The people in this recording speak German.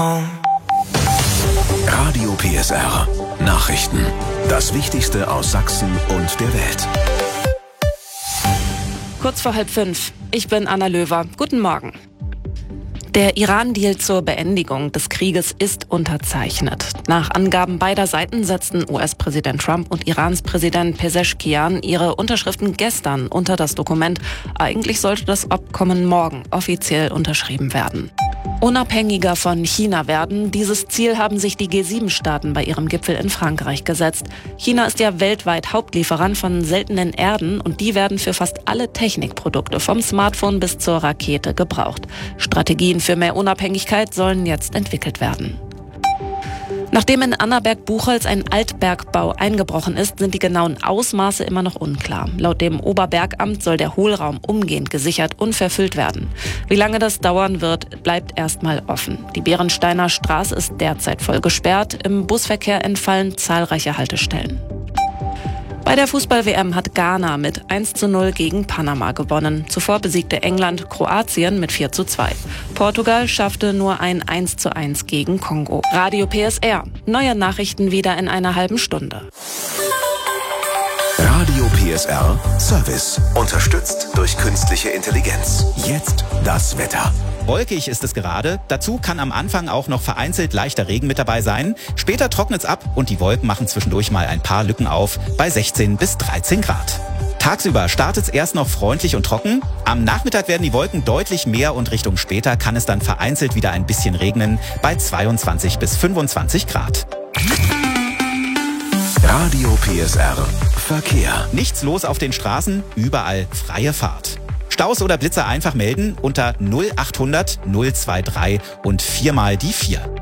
Radio PSR Nachrichten. Das Wichtigste aus Sachsen und der Welt. Kurz vor 4:30. Ich bin Anna Löwer. Guten Morgen. Der Iran-Deal zur Beendigung des Krieges ist unterzeichnet. Nach Angaben beider Seiten setzten US-Präsident Trump und Irans Präsident Pezeshkian ihre Unterschriften gestern unter das Dokument. Eigentlich sollte das Abkommen morgen offiziell unterschrieben werden. Unabhängiger von China werden. Dieses Ziel haben sich die G7-Staaten bei ihrem Gipfel in Frankreich gesetzt. China ist ja weltweit Hauptlieferant von seltenen Erden und die werden für fast alle Technikprodukte, vom Smartphone bis zur Rakete, gebraucht. Strategien für mehr Unabhängigkeit sollen jetzt entwickelt werden. Nachdem in Annaberg-Buchholz ein Altbergbau eingebrochen ist, sind die genauen Ausmaße immer noch unklar. Laut dem Oberbergamt soll der Hohlraum umgehend gesichert und verfüllt werden. Wie lange das dauern wird, bleibt erstmal offen. Die Bärensteiner Straße ist derzeit voll gesperrt. Im Busverkehr entfallen zahlreiche Haltestellen. Bei der Fußball-WM hat Ghana mit 1:0 gegen Panama gewonnen. Zuvor besiegte England Kroatien mit 4:2. Portugal schaffte nur ein 1:1 gegen Kongo. Radio PSR. Neue Nachrichten wieder in einer halben Stunde. Radio PSR Service. Unterstützt durch künstliche Intelligenz. Jetzt das Wetter. Wolkig ist es gerade. Dazu kann am Anfang auch noch vereinzelt leichter Regen mit dabei sein. Später trocknet's ab und die Wolken machen zwischendurch mal ein paar Lücken auf bei 16 bis 13 Grad. Tagsüber startet's erst noch freundlich und trocken. Am Nachmittag werden die Wolken deutlich mehr und Richtung später kann es dann vereinzelt wieder ein bisschen regnen bei 22 bis 25 Grad. Radio PSR Verkehr. Nichts los auf den Straßen, überall freie Fahrt. Staus oder Blitzer einfach melden unter 0800 023 und 4 mal die 4.